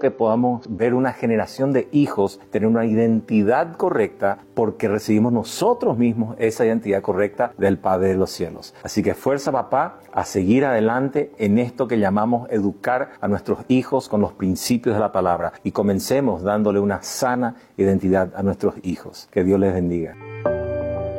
que podamos ver una generación de hijos tener una identidad correcta porque recibimos nosotros mismos esa identidad correcta del Padre de los cielos. Así que fuerza, papá, a seguir adelante en esto que llamamos educar a nuestros hijos con los principios de la palabra y comencemos dándole una sana identidad a nuestros hijos. Que Dios les bendiga.